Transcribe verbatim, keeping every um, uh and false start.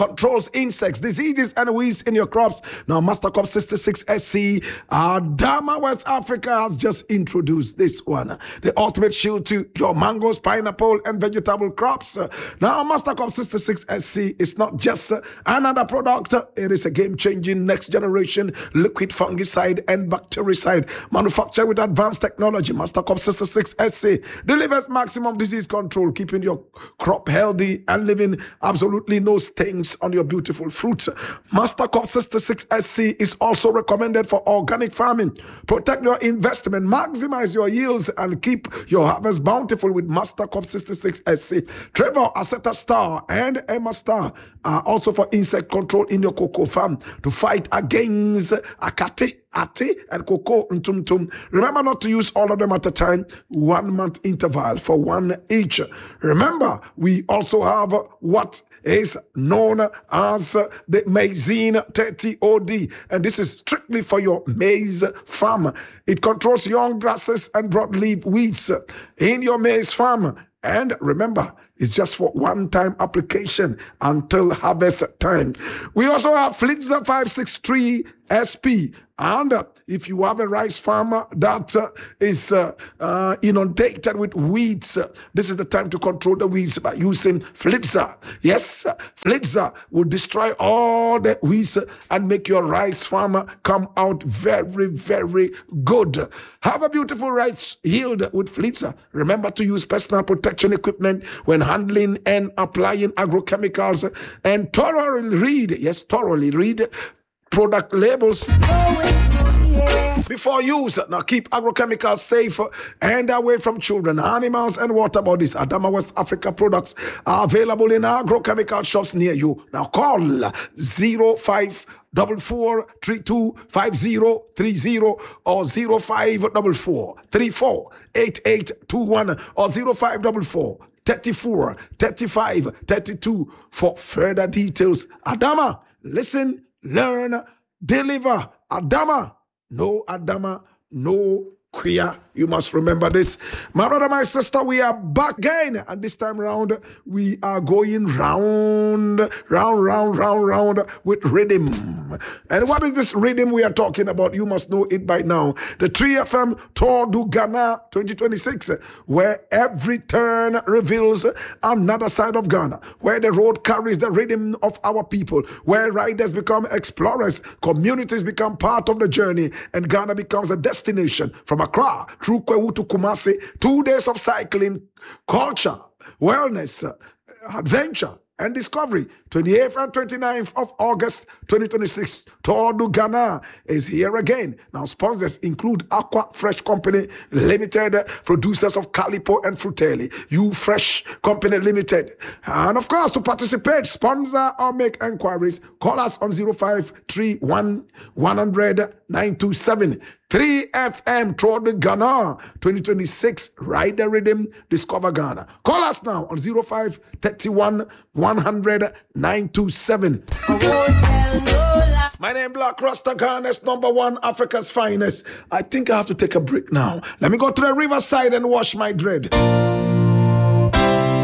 controls insects, diseases, and weeds in your crops. Now, Mastercop sixty-six S C, Adama West Africa has just introduced this one. The ultimate shield to your mangoes, pineapple, and vegetable crops. Now, Mastercop sixty-six S C is not just another product. It is a game-changing next-generation liquid fungicide and bactericide manufactured with advanced technology. Mastercop sixty-six S C delivers maximum disease control, keeping your crop healthy and leaving absolutely no stains on your beautiful fruits. Mastercop sixty-six S C is also recommended for organic farming. Protect your investment, maximize your yields, and keep your harvest bountiful with Mastercop sixty-six S C. Trevor Aceta Star and Emma Star are also for insect control in your cocoa farm to fight against Akate, Ate, and Cocoa Ntumtum. Remember not to use all of them at a time, one month interval for one each. Remember, we also have what is known as the Maizene thirty O D, and this is strictly for your maize farm. It controls young grasses and broadleaf weeds in your maize farm. And remember, it's just for one-time application until harvest time. We also have Flitzer five sixty-three S P. And uh, if you have a rice farmer that uh, is uh, uh, inundated with weeds, uh, this is the time to control the weeds by using Flitzer. Yes, uh, Flitzer will destroy all the weeds uh, and make your rice farmer come out very, very good. Have a beautiful rice yield with Flitzer. Remember to use personal protection equipment when handling and applying agrochemicals, and thoroughly read, yes, thoroughly read product labels before use. Now keep agrochemicals safe and away from children, animals, and water bodies. Adama West Africa products are available in agrochemical shops near you. Now call zero five four four three two five zero three zero or zero five four four three four eight eight two one or zero five four four thirty-four thirty-five thirty-two for further details. Adama, listen, learn, deliver. Adama, no Adama, no queer. You must remember this. My brother, my sister, we are back again. And this time round, we are going round, round, round, round, round with rhythm. And what is this rhythm we are talking about? You must know it by now. The three F M Tour du Ghana twenty twenty-six, where every turn reveals another side of Ghana, where the road carries the rhythm of our people, where riders become explorers, communities become part of the journey, and Ghana becomes a destination from Accra through Kwewu to Kumasi. Two days of cycling, culture, wellness, adventure, and discovery. twenty-eighth and twenty-ninth of August twenty twenty-six. Tour du Ghana is here again. Now, sponsors include Aqua Fresh Company Limited, producers of Calipo and Frutelli, You Fresh Company Limited. And of course, to participate, sponsor or make enquiries, call us on zero five three one one hundred nine two seven. three F M Tour du Ghana twenty twenty-six. Ride the rhythm, discover Ghana. Call us now on zero five three one one hundred nine two seven. My name Black Rasta, Ghana's number one, Africa's finest. I think I have to take a break now. Let me go to the riverside and wash my dread.